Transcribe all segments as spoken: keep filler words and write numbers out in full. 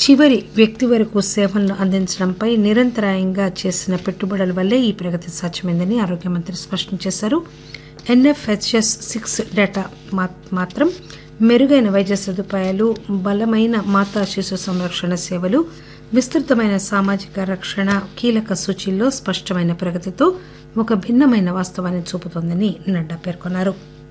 చివరి వ్యక్తి వరకు సేవలను అందించడంపై నిరంతరాయంగా చేసిన పెట్టుబడుల వల్లే ఈ ప్రగతి సాధ్యమైందని ఆరోగ్య మంత్రి స్పష్టం చేశారు. ఎన్ఎఫ్హెచ్ఎస్ సిక్స్ డేటా మాత్రం మెరుగైన వైద్య సదుపాయాలు, బలమైన మాతా శిశు సంరక్షణ సేవలు, విస్తృతమైన సామాజిక రక్షణ కీలక సూచీల్లో స్పష్టమైన ప్రగతితో ఒక భిన్నమైన వాస్తవాన్ని చూపుతోందని నడ్డా పేర్కొన్నారు.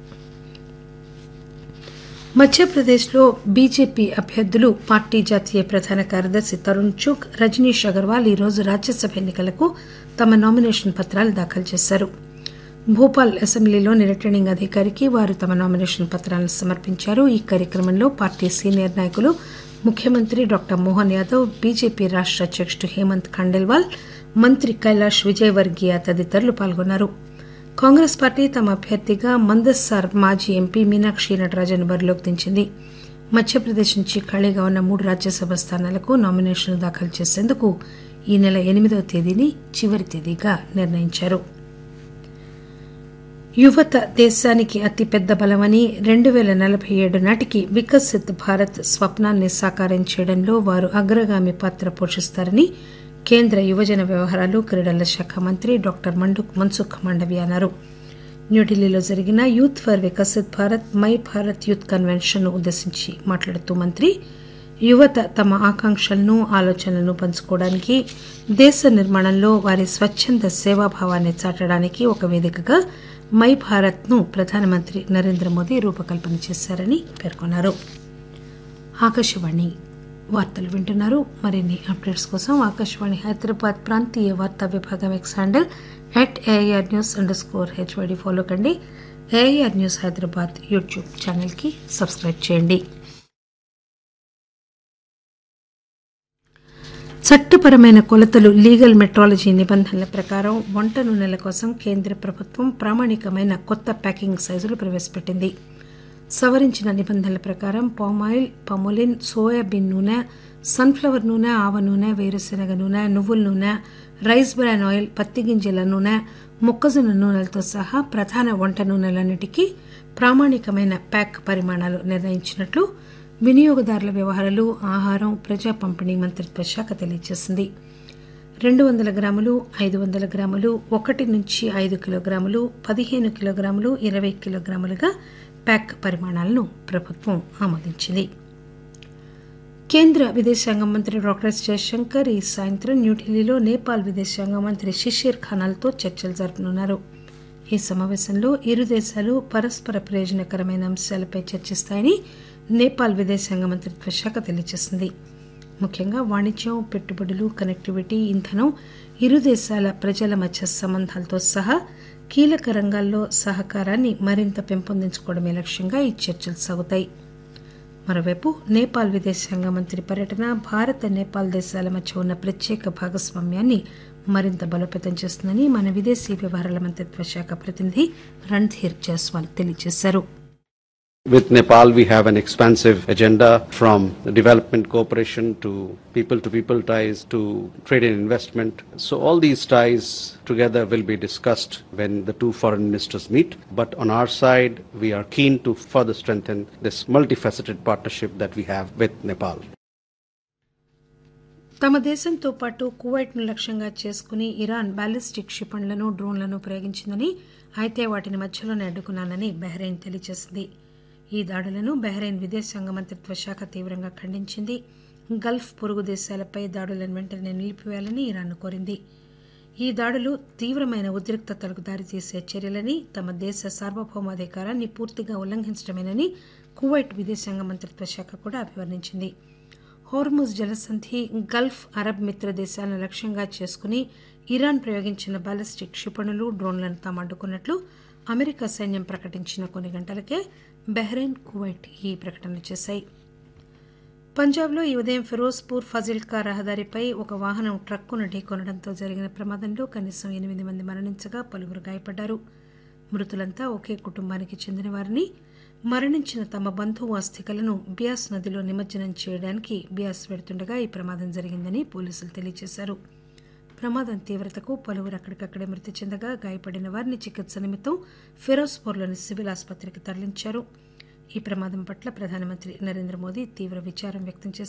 మధ్యప్రదేశ్లో బీజేపీ అభ్యర్థులు పార్టీ జాతీయ ప్రధాన కార్యదర్శి తరుణ్ చుగ్, రజనీష్ అగర్వాల్ ఈరోజు రాజ్యసభ ఎన్నికలకు తమ నామినేషన్ పత్రాలు దాఖలు చేశారు. భోపాల్ అసెంబ్లీలోని రిటర్నింగ్ అధికారికి వారు తమ నామినేషన్ పత్రాలను సమర్పించారు. ఈ కార్యక్రమంలో పార్టీ సీనియర్ నాయకులు, ముఖ్యమంత్రి డాక్టర్ మోహన్ యాదవ్, బీజేపీ రాష్ట అధ్యకుడు హేమంత్ ఖండేల్వాల్, మంత్రి కైలాష్ విజయవర్గియా తదితరులు పాల్గొన్నారు. కాంగ్రెస్ పార్టీ తమ అభ్యర్థిగా మందస్సార్ మాజీ ఎంపీ మీనాక్షి నటరాజన్ బరిలోకి దించింది. మధ్యప్రదేశ్ నుంచి ఖాళీగా ఉన్న మూడు రాజ్యసభ స్థానాలకు నామినేషన్లు దాఖలు చేసేందుకు ఈ నెల ఎనిమిదవ తేదీని చివరి తేదీగా నిర్ణయించారు. యువత దేశానికి అతిపెద్ద బలమని, రెండు పేల నలభై ఏడు నాటికి వికసిత్ భారత్ స్వప్నాన్ని సాకారం చేయడంలో వారు అగ్రగామి పాత్ర పోషిస్తారని కేంద్ర యువజన వ్యవహారాలు, క్రీడల శాఖ మంత్రి డాక్టర్ మన్సుఖ్ మాండవీయ అన్నారు. న్యూఢిల్లీలో జరిగిన youth for Viksit Bharat my Bharat youth convention ను ఉద్దేశించి మాట్లాడుతూ మంత్రి, యువత తమ ఆకాంక్షలను, ఆలోచనలను పంచుకోవడానికి, దేశ నిర్మాణంలో వారి స్వచ్చంద సేవాభావాన్ని చాటడానికి ఒక వేదికగా మై భారత్ ను ప్రధానమంత్రి నరేంద్ర మోదీ రూపకల్పన చేశారని పేర్కొన్నారు. ఆకాశవాణి వార్తలు వింటున్నారు. మరిన్ని అప్డేట్స్ కోసం ఆకాశవాణి హైదరాబాద్ ప్రాంతీయ వార్తా విభాగం X handle at AIR news under score HYD follow కండి. AIR news Hyderabad YouTube channel కి సబ్స్క్రైబ్ చేయండి. చట్టపరమైన కొలతలు, లీగల్ మెట్రాలజీ నిబంధనల ప్రకారం వంట నూనెల కోసం కేంద్ర ప్రభుత్వం ప్రామాణికమైన కొత్త ప్యాకింగ్ సైజులు ప్రవేశపెట్టింది. సవరించిన నిబంధనల ప్రకారం పామాయిల్, పమోలిన్, సోయాబీన్ నూనె, సన్ఫ్లవర్ నూనె, ఆవ నూనె, వేరుశెనగ నూనె, నువ్వుల నూనె, రైస్ బ్రాన్ ఆయిల్, పత్తి గింజల నూనె, మొక్కజొన్న నూనెలతో సహా ప్రధాన వంట నూనెలన్నిటికీ ప్రామాణికమైన ప్యాక్ పరిమాణాలు నిర్ణయించినట్లు వినియోగదారుల వ్యవహారాలు, ఆహారం, ప్రజా పంపిణీ మంత్రిత్వ శాఖ తెలియజేసింది. రెండు వందల గ్రాములు, ఐదు వందల గ్రాములు, ఒకటి నుంచి ఐదు కిలోగ్రాములు, పదిహేను కిలోగ్రాములు, ఇరవై కిలోగ్రాములుగా ప్యాక్ పరిమాణాలను ప్రభుత్వం ఆమోదించింది. కేంద్ర విదేశాంగ మంత్రి డాక్టర్ ఎస్ జయశంకర్ ఈ సాయంత్రం న్యూఢిల్లీలో నేపాల్ విదేశాంగ మంత్రి షిషిర్ ఖనాల్తో చర్చలు జరపనున్నారు. ఈ సమావేశంలో ఇరు దేశాలు పరస్పర ప్రయోజనకరమైన అంశాలపై చర్చిస్తాయని నేపాల్ విదేశాంగ మంత్రిత్వ శాఖ తెలియజేసింది. ముఖ్యంగా వాణిజ్యం, పెట్టుబడులు, కనెక్టివిటీ, ఇంధనం, ఇరు దేశాల ప్రజల మధ్య సంబంధాలతో సహా కీలక రంగాల్లో సహకారాన్ని మరింత పెంపొందించుకోవడమే లక్ష్యంగా ఈ చర్చలు సాగుతాయి. మరోవైపు నేపాల్ విదేశాంగ మంత్రి పర్యటన భారత్, నేపాల్ దేశాల మధ్య ఉన్న ప్రత్యేక భాగస్వామ్యాన్ని మరింత బలోపేతం చేస్తుందని మన విదేశీ వ్యవహారాల మంత్రిత్వ శాఖ ప్రతినిధి రణ్ధీర్ జైస్వాల్ తెలియజేశారు. With Nepal, we have an expansive agenda from development cooperation to people-to-people ties to trade and investment. So all these ties together will be discussed when the two foreign ministers meet. But on our side, we are keen to further strengthen this multifaceted partnership that we have with Nepal. తమ దేశంతో పాటు కువైట్ను లక్ష్యంగా చేసుకుని Iran ballistic క్షిపణులను, డ్రోన్లను ప్రయోగించిందని, అయితే వాటిని మధ్యలోనే అడ్డుకున్నానని Bahrain తెలియజేసింది. ఈ దాడులను బహ్రెయిన్ విదేశాంగ మంత్రిత్వ శాఖ తీవ్రంగా ఖండించింది. గల్ఫ్ పొరుగు దేశాలపై దాడులను వెంటనే నిలిపివేయాలని ఇరాన్ను కోరింది. ఈ దాడులు తీవ్రమైన ఉద్రిక్తతలకు దారితీసే చర్యలని, తమ దేశ సార్వభౌమాధికారాన్ని పూర్తిగా ఉల్లంఘించడమేనని కువైట్ విదేశాంగ మంత్రిత్వ శాఖ కూడా అభివర్ణించింది. హోర్ముజ్ జలసంధి, గల్ఫ్, అరబ్ మిత్ర దేశాలను లక్ష్యంగా చేసుకుని ఇరాన్ ప్రయోగించిన బాలిస్టిక్ క్షిపణులు, డ్రోన్లను తాము అడ్డుకున్నట్లు అమెరికా సైన్యం ప్రకటించిన కొన్ని గంటలకే బహ్రెయిన్, కువైట్ ఈ ప్రకటన చేశాయి. పంజాబ్లో ఈ ఉదయం ఫిరోజ్పూర్ ఫజిల్కా రహదారిపై ఒక వాహనం ట్రక్కును ఢీకొనడంతో జరిగిన ప్రమాదంలో కనీసం ఎనిమిది మంది మరణించగా పలువురు గాయపడ్డారు. మృతులంతా ఒకే కుటుంబానికి చెందినవారని, మరణించిన తమ బంధువు అస్థికలను బియాస్ నదిలో నిమజ్జనం చేయడానికి బియాస్ వెడుతుండగా ఈ ప్రమాదం జరిగిందని పోలీసులు తెలియజేశారు. ప్రమాదం తీవ్రతకు పలువురు అక్కడికక్కడే మృతి చెందగా గాయపడిన వారిని చికిత్స నిమిత్తం ఫిరోజ్పూర్లోని సివిల్ ఆసుపత్రికి తరలించారు. ఈ ప్రమాదం పట్ల ప్రధానమంత్రి నరేంద్ర మోదీ తీవ్ర విచారం వ్యక్తం చేశారు.